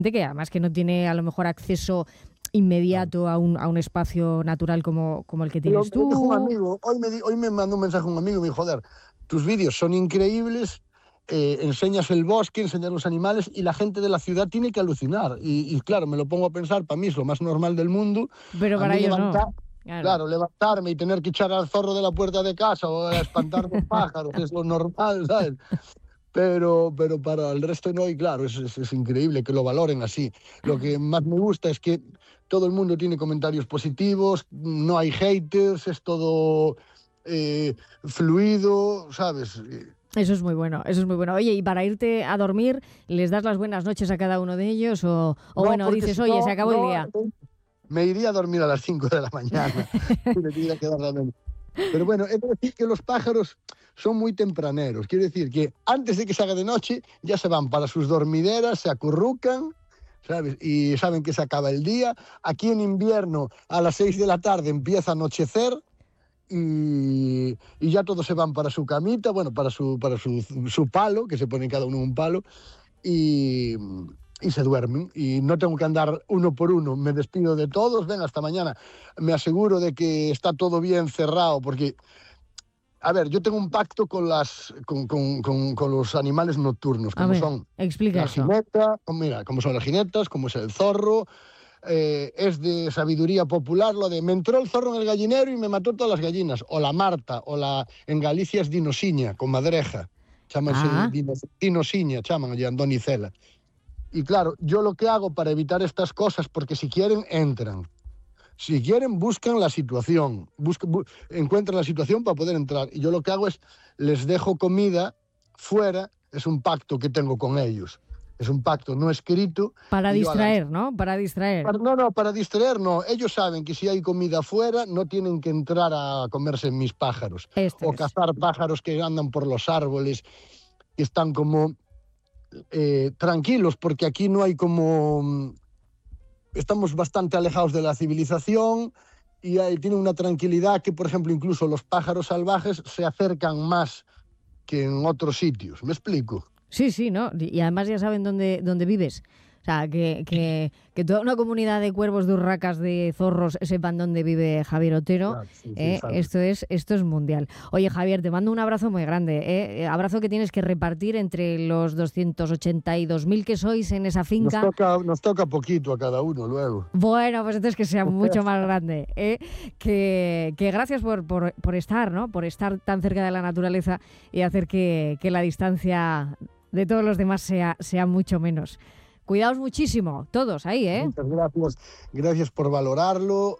que además que no tiene a lo mejor acceso inmediato a un espacio natural como el que tienes tú. Un amigo, hoy me mandó un mensaje un amigo y me dijo, joder, tus vídeos son increíbles, enseñas el bosque, enseñas los animales y la gente de la ciudad tiene que alucinar. Y claro, me lo pongo a pensar, para mí es lo más normal del mundo. Pero para ellos no. Claro, levantarme y tener que echar al zorro de la puerta de casa o espantar los pájaros, es lo normal, ¿sabes? Pero para el resto no, y claro, es increíble que lo valoren así. Lo que más me gusta es que todo el mundo tiene comentarios positivos, no hay haters, es todo fluido, ¿sabes? Eso es muy bueno, eso es muy bueno. Oye, y para irte a dormir, ¿les das las buenas noches a cada uno de ellos? O no, bueno, dices, si oye, no, se acabó el día. Me iría a dormir a las 5 de la mañana. Pero bueno, es decir que los pájaros son muy tempraneros. Quiero decir que antes de que se haga de noche, ya se van para sus dormideras, se acurrucan, ¿sabes? Y saben que se acaba el día. Aquí en invierno, a las 6 de la tarde empieza a anochecer y ya todos se van para su camita, bueno, para su palo, que se pone cada uno un palo, y se duermen. Y no tengo que andar uno por uno. Me despido de todos, ven, hasta mañana. Me aseguro de que está todo bien cerrado, porque... A ver, yo tengo un pacto con los animales nocturnos, como son explica la jineta, mira, como son las jinetas, como es el zorro. Es de sabiduría popular lo de me entró el zorro en el gallinero y me mató todas las gallinas. O la marta, en Galicia es dinosiña, con madreja. Chámase dinosiña, chaman allí Andoni Cela. Y claro, yo lo que hago para evitar estas cosas, porque si quieren, entran. Si quieren, buscan la situación, encuentran la situación para poder entrar. Y yo lo que hago es, les dejo comida fuera, es un pacto que tengo con ellos. Es un pacto no escrito. Para distraer, ¿no? Para distraer. Para distraer no. Ellos saben que si hay comida fuera, no tienen que entrar a comerse mis pájaros. O cazar pájaros que andan por los árboles, que están como tranquilos, porque aquí no hay como... Estamos bastante alejados de la civilización y tiene una tranquilidad que, por ejemplo, incluso los pájaros salvajes se acercan más que en otros sitios. ¿Me explico? Sí, ¿no? Y además ya saben dónde vives. O sea, que toda una comunidad de cuervos, de urracas, de zorros sepan dónde vive Javier Otero. Claro, sí, esto es mundial. Oye, Javier, te mando un abrazo muy grande. Abrazo que tienes que repartir entre los 282.000 que sois en esa finca. Nos toca poquito a cada uno luego. Bueno, pues entonces que sea mucho más grande. Que gracias por estar, ¿no? Por estar tan cerca de la naturaleza y hacer que la distancia de todos los demás sea mucho menos. Cuidaos muchísimo, todos ahí, ¿eh? Muchas gracias. Gracias por valorarlo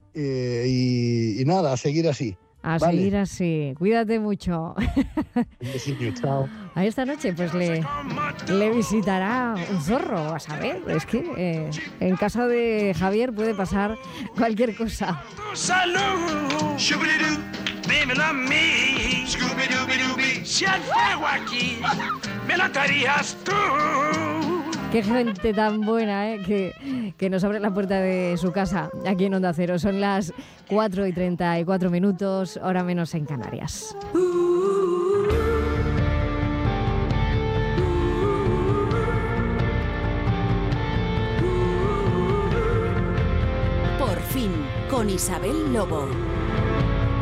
y nada, a seguir así. Seguir así. Cuídate mucho. Un besillo, chao. A esta noche pues le visitará un zorro, a saber. Es que en casa de Javier puede pasar cualquier cosa. Salud, dímelo a mí. Si hay fuego aquí, me lo traerías tú. Qué gente tan buena, que nos abre la puerta de su casa aquí en Onda Cero. Son las 4:34, hora menos en Canarias. Por fin, con Isabel Lobo.